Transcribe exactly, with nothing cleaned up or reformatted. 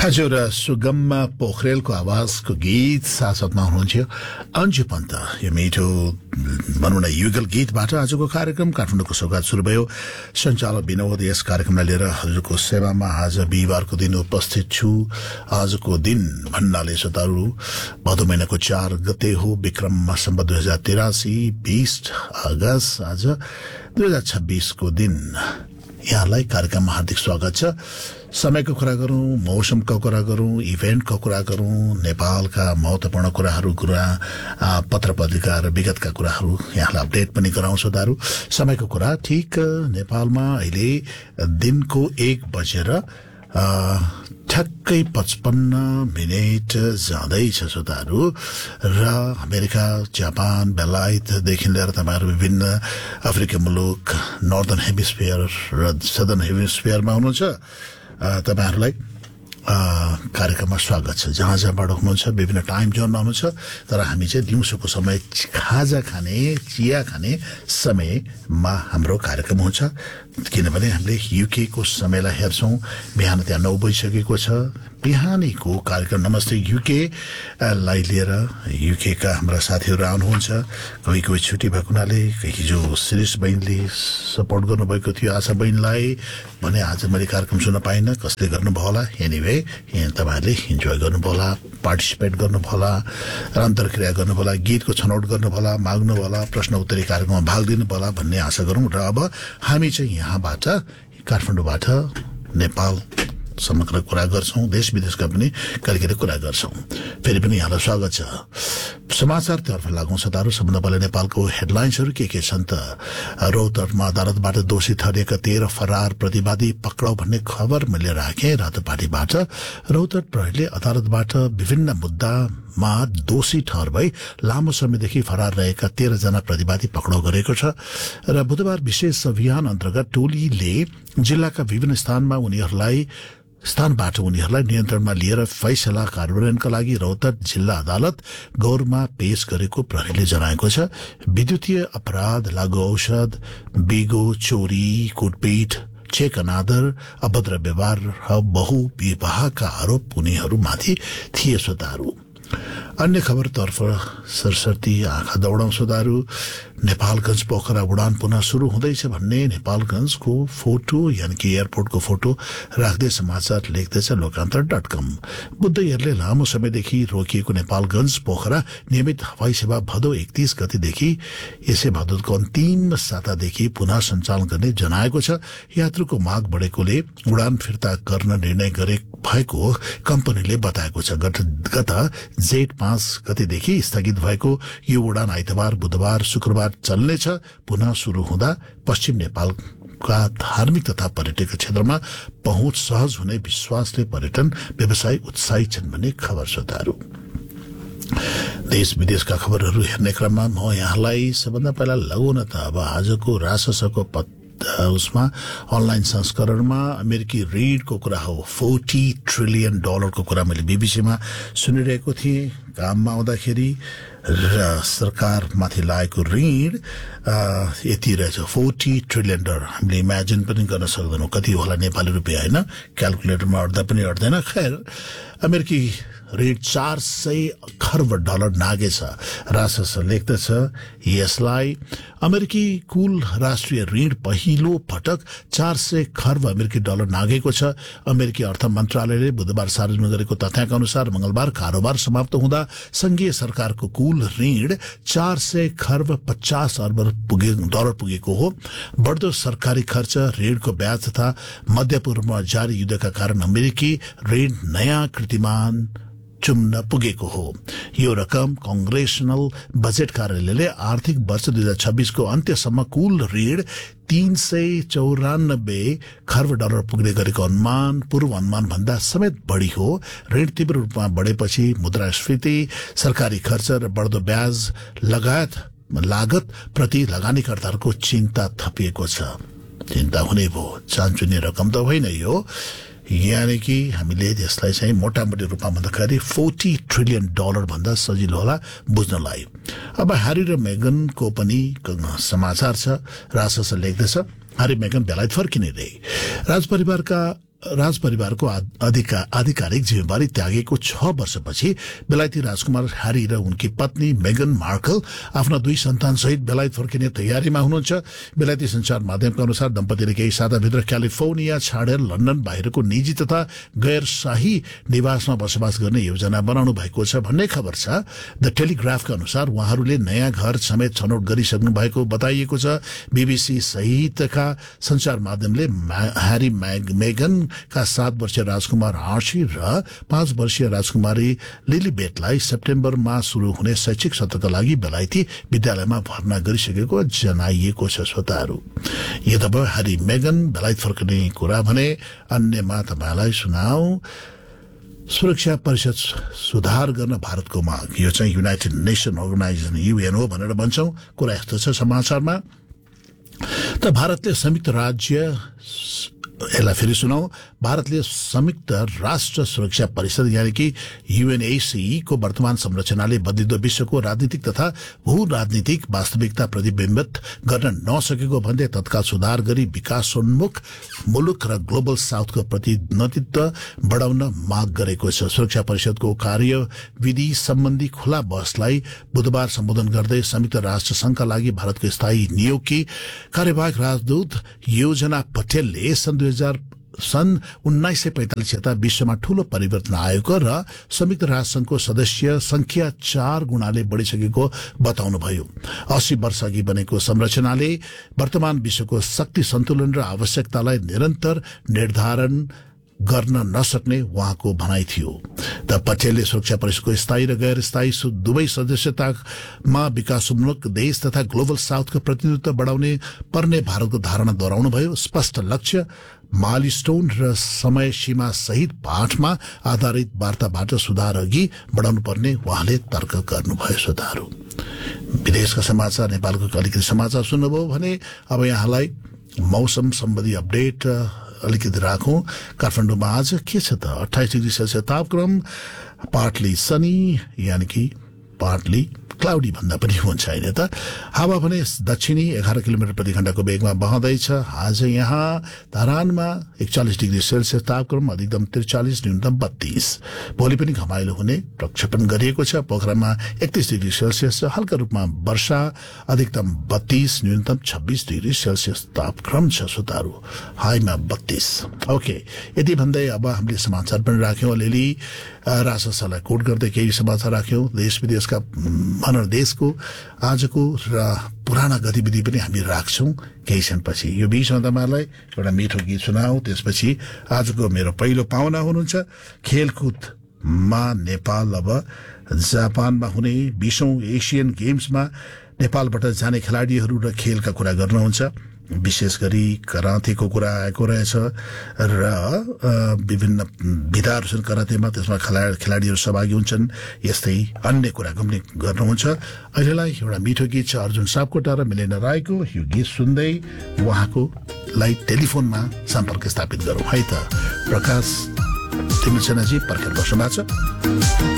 हजुर सुगम पोखरेलको आवाजको गीत साथसाथमा हुनुहुन्थ्यो अन्जु पन्त। यो मिठो भनौँ न युगल गीतबाट आजको कार्यक्रम काठमाडौँको सौगात सुरु भयो। सञ्चालक विनोद यस कार्यक्रमलाई लिएर हजुरको सेवामा आज बिहिबारको दिन उपस्थित छु। आजको दिन भन्नाले सतारू भदौ महिनाको चार गते हो, विक्रम सम्बत दुई हजार तिरासी बीस अगस्त आज दुई हजार छब्बीसको दिन। यहाँलाई कार्यक्रममा हार्दिक स्वागत छ। समयको कुरा गरौं, मौसमको कुरा गरौं, इभेन्टको कुरा गरौं, नेपालका महत्वपूर्ण कुराहरू कुरा पत्र पत्रिका र विगतका कुराहरू यहाँलाई अपडेट पनि गराउँछु दारू। समयको कुरा ठिक नेपालमा अहिले दिनको एक बजेर ठ्याक्कै पचपन्न मिनट जाँदैछ श्रोताहरू। र अमेरिका, जापान, बेलायतदेखि लिएर तपाईँहरू विभिन्न अफ्रिकी मुलुक, नर्दर्न हेमिस्फियर र सदर्न हेमिस्फियरमा हुनुहुन्छ, तपाईँहरूलाई कार्यक्रममा स्वागत छ। जहाँ जहाँबाट हुनुहुन्छ, विभिन्न टाइम जोनमा हुनुहुन्छ, तर हामी चाहिँ दिउँसोको समय खाजा खाने, चिया खाने समयमा हाम्रो कार्यक्रम हुन्छ। किनभने हामीले युके को समयलाई हेर्छौं। बिहान त्यहाँ नौ बजिसकेको छ। बिहानीको कार्यक्रम नमस्ते युके लाई लिएर युके का हाम्रा साथीहरू आउनुहुन्छ। कोही कोही छुट्टी भएको हुनाले, हिजो शिरीष बहिनीले सपोर्ट गर्नुभएको थियो आशा बहिनीलाई भने आज मैले कार्यक्रम सुन्न पाइनँ। कसले गर्नुभयो होला? एनिवे तपाईँहरूले इन्जोय गर्नुभयो होला, पार्टिसिपेट गर्नुभयो होला, अन्तर्क्रिया गर्नुभयो होला, गीतको छनौट गर्नुभयो होला, माग्नु होला, प्रश्न उत्तरी कार्यक्रममा भाग लिनुभयो होला भन्ने आशा गरौँ। र अब हामी चाहिँ यहाँबाट काठमाडौँबाट नेपाल समग्र कुरा गर्छौं, देश विदेशका पनि कहिले कुरा गर्छौं। फेरि पनि यहाँलाई स्वागत छ। समाचारतर्फ लागौं सतारू। सबभन्दा पहिला नेपालको हेडलाइन्सहरू के के छन् त। रौतहटमा अदालतबाट दोषी ठहरिएका तेह्र फरार प्रतिवादी पक्राउ भन्ने खबर मैले राखेँ रातो पार्टीबाट। रौतहट प्रहरीले अदालतबाट विभिन्न मुद्दामा दोषी ठहर भई लामो समयदेखि फरार रहेका तेह्र जना प्रतिवादी पक्राउ गरेको छ। र बुधबार विशेष अभियान अन्तर्गत टोलीले जिल्लाका विभिन्न स्थानमा उनीहरूलाई स्थानबाट उनीहरूलाई नियन्त्रणमा लिएर फैसला कार्यान्वयनका लागि रौतहट जिल्ला अदालत गौरमा पेश गरेको प्रहरीले जनाएको छ। विद्युतीय अपराध, लागू औषध, बिगो, चोरी, कुटपिट, चेक अनादर, अभद्र व्यवहार र बहु विवाहका आरोप उनीहरूमाथि थिए श्रोताहरू। अन्य खबरतर्फ सरसर्ती आँखा दौडाउँ श्रोताहरू। नेपालगंज पोखरा उडान पुनः शुरू हुँदैछ भन्ने नेपालगंजको फोटो यानि कि एयरपोर्टको फोटो राख्दै समाचार लेख्दैछ लोकान्तर डट कम। बुद्धयरले लामो समयदेखि रोकिएको नेपालगंज पोखरा नियमित हवाई सेवा भदौ एकतीस गतिदेखि यसै भदौको अन्तिम सातादेखि पुनः सञ्चालन गर्ने जनाएको छ। यात्रुको माग बढेकोले उडान फिर्ता गर्न निर्णय गरे भएको कम्पनीले बताएको छ। गत जेठ पाँच गतिदेखि स्थगित भएको यो उडान आइतबार, बुधबार, शुक्रबार चल्नेछ। पुनः शुरू हुँदा पश्चिम नेपालका धार्मिक तथा पर्यटकीय क्षेत्रमा पहुँच सहज हुने विश्वासले पर्यटन व्यवसायी उत्साहित छन् भन्ने खबर श्रोताहरू। देश विदेशका खबरहरू हेर्ने क्रममा म यहाँलाई सबभन्दा पहिला लगौ न त अब आजको राजशासनको पत्र उसमा अनलाइन संस्करणमा अमेरिकी ऋणको कुरा हो। फोर्टी ट्रिलियन डलरको कुरा मैले बीबीसीमा सुनिरहेको थिएँ काममा आउँदाखेरि। र सरकारमाथि लागेको ऋण यति रहेछ फोर्टी ट्रिलियन डलर। हामीले इमेजिन पनि गर्न सक्दैनौँ कति होला नेपाली रुपियाँ, होइन? क्यालकुलेटरमा अट्दा पनि अट्दैन। खैर, अमेरिकी ऋण चार सय खर्ब डलर नागेछ। राजशासन लेख्दछ यसलाई अमेरिकी कुल राष्ट्रिय ऋण पहिलो पटक चार सय खर्ब अमेरिकी डलर नागेको छ। अमेरिकी अर्थ मन्त्रालयले बुधबार सार्वजनिक गरेको तथ्याङ्क अनुसार मंगलबार कारोबार समाप्त हुँदा संघीय सरकारको कुल ऋण चार सय खर्ब पचास अर्ब पुगे डलर पुगेको हो। बढ्दो सरकारी खर्च, ऋणको ब्याज तथा मध्यपूर्वमा जारी युद्धका कारण अमेरिकी ऋण नयाँ कीर्तिमान चुम्न पुगेको हो। यो रकम कांग्रेसनल बजेट कार्यालयले आर्थिक वर्ष दुई हजार छब्बीसको अन्त्यसम्म कुल ऋण तीन सय चौरानब्बे खर्ब डलर पुग्ने गरेको अनुमान पूर्व अनुमान भन्दा समेत बढ़ी हो। ऋण तीव्र रूपमा बढेपछि मुद्रास्फीति, सरकारी खर्च र बढ्दो ब्याज लगायत लागत प्रति लगानीकर्ताहरूको चिन्ता थपिएको छ। चिन्ता हुने भयो, चान्चुने रकम त होइन यो। यानी कि हामीले यसलाई चाहिँ मोटामोटी रूपमा भन्दाखेरि फोर्टी ट्रिलियन डलर भन्दा सजिलो होला बुझ्नलाई। अब ह्यारी र मेगनको पनि समाचार छ। राजशासन लेख्दछ ह्यारी मेगन बेलायत फर्किने रे। राजपरिवारका राज परिवारको अधिका आधिकारिक जिम्मेवारी त्यागेको छ वर्षपछि बेलायती राजकुमार ह्यारी र उनकी पत्नी मेगन मार्कल आफ्ना दुई सन्तान सहित बेलायत फर्किने तयारीमा हुनुहुन्छ। बेलायती संचार माध्यमका अनुसार दम्पतिले केही साताभित्र क्यालिफोर्निया छाडेर लन्डन बाहिरको निजी तथा गैर शाही निवासमा बसोबास गर्ने योजना बनाउनु भएको छ भन्ने खबर छ। द टेलिग्राफका अनुसार उहाँहरूले नयाँ घर समेत छनौट गरिसक्नु भएको बताइएको छ। बीबीसी सहितका संचार माध्यमले ह्यारी मेगन का सात वर्षीय राजकुमार आर्ची र पाँच वर्षीय राजकुमारी लिलीबेटलाई सेप्टेम्बरमा शुरू हुने शैक्षिक सत्रका लागि बेलायती विद्यालयमा भर्ना गरिसकेको जनाइएको छ। श्रोताहरू, यो त भयो ह्यारी मेगन बेलायत फर्कने कुरा भने। अन्यमा तपाईँलाई सुनाऊ सुरक्षा परिषद सुधार गर्न भारतको माग। यो चाहिँ युनाइटेड नेसन अर्गनाइजेसन युएन हो भनेर भन्छौं। कुरा यस्तो छ समाचारमा, त भारतले संयुक्त राज्य यसलाई फेरि सुनाऊ भारतले संयुक्त राष्ट्र सुरक्षा परिषद यानी कि यूएनएसी को वर्तमान संरचनाले बदलिदो विश्वको राजनीतिक तथा भू राजनीतिक वास्तविकता प्रतिबिम्बित गर्न नसकेको भन्दै तत्काल सुधार गरी विकासोन्मुख मुलुक र ग्लोबल साउथको प्रतिनिधित्व बढाउन माग गरेको छ। सुरक्षा परिषदको कार्यविधि सम्बन्धी खुला बहसलाई बुधबार सम्बोधन गर्दै संयुक्त राष्ट्र संघका लागि भारतको स्थायी नियोगी कार्यवाहक राजदूत योजना पटेलले सन् दुई हजार सन् उन्नाइस सय पैंतालिस यता विश्वमा ठूलो परिवर्तन आएको र संयुक्त राष्ट्र संघको सदस्य संख्या चार गुणाले बढ़िसकेको बताउनुभयो। अस्सी वर्ष अघि बनेको संरचनाले वर्तमान विश्वको शक्ति सन्तुलन र आवश्यकतालाई निरन्तर निर्धारण गर्न नसक्ने उहाँको भनाइ थियो। त पटेलले सुरक्षा परिषदको स्थायी र गैर स्थायी दुवै सदस्यतामा विकासोन्मुख देश तथा ग्लोबल साउथको प्रतिनिधित्व बढाउने पर्ने भारतको धारणा दोहोऱ्याउनुभयो। स्पष्ट लक्ष्य, माइलस्टोन र समय सीमा सहित पाठमा आधारित वार्ताबाट सुधार अघि बढाउनु पर्ने उहाँले तर्क गर्नुभयो। श्रोताहरू, विदेशका समाचार नेपालको अलिकति समाचार सुन्नुभयो भने अब यहाँलाई मौसम सम्बन्धी अपडेट अलिकति राखौं। काठमाडौँमा आज के छ त अट्ठाइस डिग्री सेल्सियस तापक्रम, पार्टली सनी यानी कि पार्टली क्लाउडी भन्दा पनि हुन्छ होइन त। हावा भने दक्षिणी एघार किलोमिटर प्रति घण्टाको वेगमा बहँदैछ। आज यहाँ धरानमा एकचालिस डिग्री सेल्सियस तापक्रम, अधिकतम त्रिचालिस, न्यूनतम बत्तीस। भोलि पनि घमाइलो हुने प्रक्षेपण गरिएको छ। पोखरामा एकतीस डिग्री सेल्सियस, हल्का रूपमा वर्षा, अधिकतम बत्तीस, न्यूनतम छब्बीस डिग्री सेल्सियस तापक्रम छ। सुतारू हाईमा बत्तीस। ओके, यति भन्दै अब हामीले समाचार पनि राख्यौं। अलिअलि राजशासनलाई कोट गर्दै केही समाचार राख्यौं देश विदेशका भनेर देशको आजको र पुराना गतिविधि पनि हामी राख्छौं केही क्षणपछि। यो बीचमा तपाईँलाई एउटा मिठो गीत सुनाऊ, त्यसपछि आजको मेरो पहिलो पाहुना हुनुहुन्छ खेलकुदमा नेपाल अब जापानमा हुने बीसौं एसियन गेम्समा नेपालबाट जाने खेलाड़ीहरू र खेलका कुरा गर्नुहुन्छ। विशेष गरी करातेको कुरा आएको रहेछ र विभिन्न विधाहरू छन् करातेमा, त्यसमा खेलाड़ीहरू सहभागी हुन्छन्। यस्तै अन्य कुरा पनि गर्नुहुन्छ। अहिलेलाई एउटा मिठो गीत छ अर्जुन सापकोटा र मिलेन राईको। यो गीत सुन्दै उहाँको लाई टेलिफोनमा सम्पर्क स्थापित गरौं है त। प्रकाश तिमीसेनाजी पर्खेर बस्नु भएको छ।